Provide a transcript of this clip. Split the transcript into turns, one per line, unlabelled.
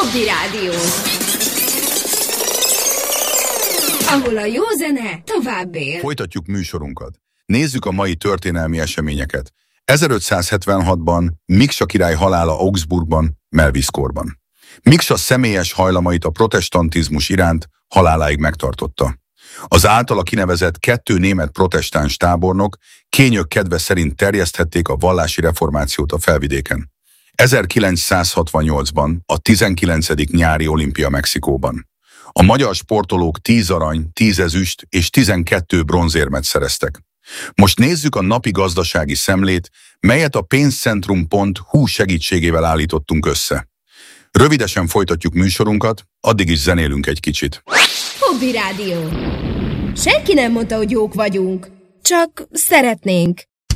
Hobby Rádió, ahol a jó zene tovább él.
Folytatjuk műsorunkat. Nézzük a mai történelmi eseményeket. 1576-ban Miksa király halála Augsburgban, Melviszkorban. Miksa személyes hajlamait a protestantizmus iránt haláláig megtartotta. Az általa kinevezett 2 német protestáns tábornok kényök kedve szerint terjeszthették a vallási reformációt a felvidéken. 1968-ban a 19. nyári olimpia Mexikóban. A magyar sportolók 10 arany, 10 ezüst és 12 bronzérmet szereztek. Most nézzük a napi gazdasági szemlét, melyet a pénzcentrum.hu segítségével állítottunk össze. Rövidesen folytatjuk műsorunkat, addig is zenélünk egy kicsit.
Hobby Rádió. Senki nem mondta, hogy jók vagyunk, csak szeretnénk.